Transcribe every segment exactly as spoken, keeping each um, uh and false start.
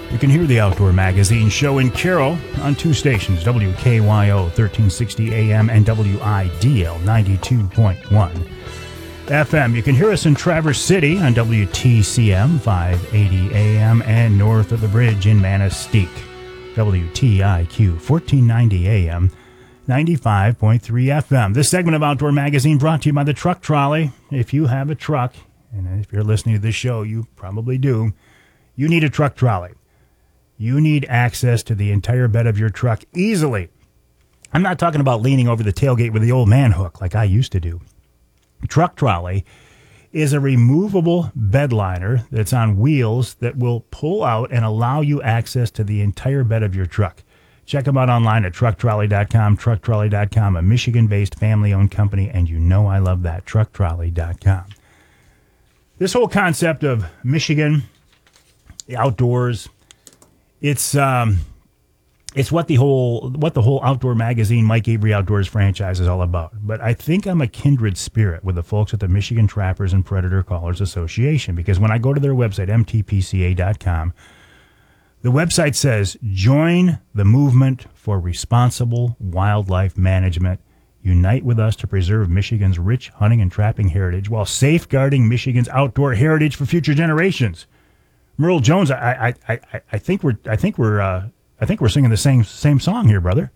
You can hear the Outdoor Magazine show in Carroll on two stations, W K Y O thirteen sixty A M and W I D L ninety-two point one F M. You can hear us in Traverse City on W T C M five eighty A M and north of the bridge in Manistee, W T I Q fourteen ninety A M, ninety-five point three F M. This segment of Outdoor Magazine brought to you by the Truck Trolley. If you have a truck, and if you're listening to this show, you probably do, you need a truck trolley. You need access to the entire bed of your truck easily. I'm not talking about leaning over the tailgate with the old man hook like I used to do. Truck Trolley is a removable bed liner that's on wheels that will pull out and allow you access to the entire bed of your truck. Check them out online at truck trolley dot com, truck trolley dot com, a Michigan-based family-owned company, and you know I love that, truck trolley dot com. This whole concept of Michigan, the outdoors, it's um, it's what the whole what the whole Outdoor Magazine, Mike Avery Outdoors franchise is all about. But I think I'm a kindred spirit with the folks at the Michigan Trappers and Predator Callers Association, because when I go to their website, M T P C A dot com, the website says, join the movement for responsible wildlife management. Unite with us to preserve Michigan's rich hunting and trapping heritage while safeguarding Michigan's outdoor heritage for future generations. Merle Jones, I I, I, I think we're I think we're uh, I think we're singing the same same song here, brother.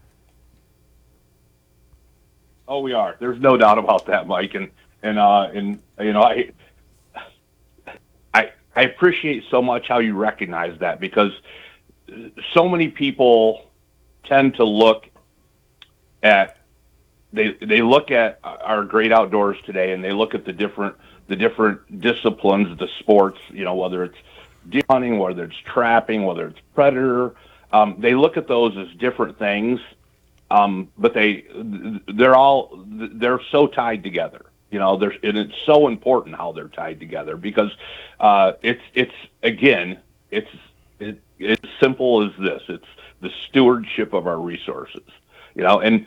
Oh, we are. There's no doubt about that, Mike. And and uh, and you know, I I I appreciate so much how you recognize that, because so many people tend to look at they they look at our great outdoors today, and they look at the different the different disciplines, the sports, you know, whether it's deer hunting, whether it's trapping, whether it's predator. Um, they look at those as different things, um, but they they're all they're so tied together. You know, there's and it's so important how they're tied together, because uh, it's it's again it's it, it's simple as this. It's the stewardship of our resources. You know, and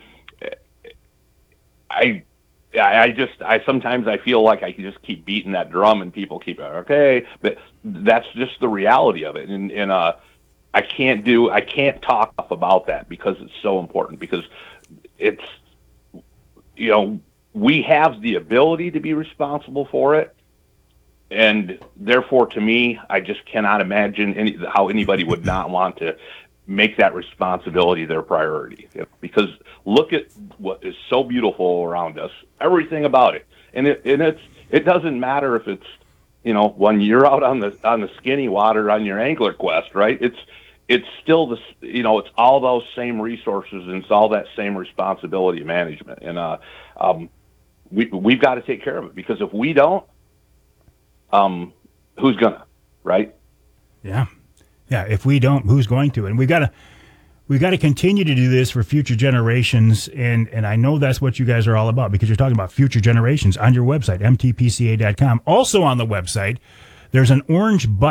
I. I just, I sometimes I feel like I can just keep beating that drum and people keep, okay, but that's just the reality of it. And, and, uh, I can't do, I can't talk enough about that, because it's so important, because it's, you know, we have the ability to be responsible for it. And therefore, to me, I just cannot imagine any, how anybody would not want to make that responsibility their priority. Because look at what is so beautiful around us, everything about it. And it and it's it doesn't matter if it's, you know, when you're out on the on the skinny water on your angler quest, right? It's it's still the, you know, it's all those same resources, and it's all that same responsibility management. And uh um we we've got to take care of it, because if we don't, um who's gonna, right? Yeah. Yeah, if we don't, who's going to? And we got to we got to continue to do this for future generations, and and I know that's what you guys are all about, because you're talking about future generations on your website, M T P C A dot com. Also on the website, there's an orange button